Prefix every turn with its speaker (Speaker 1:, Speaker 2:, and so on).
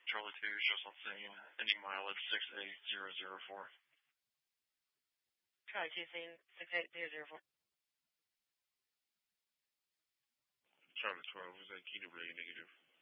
Speaker 1: Charlie 2 shows on same, ending mileage 68004.
Speaker 2: Charlie 2 scene 68004.
Speaker 3: Charlie 12 is that key to really negative.